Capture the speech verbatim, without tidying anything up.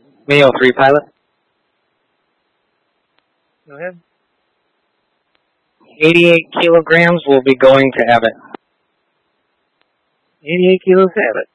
Mayo three pilot. Go ahead. eighty-eight kilograms will be going to Abbott. eighty-eight kilos to Abbott.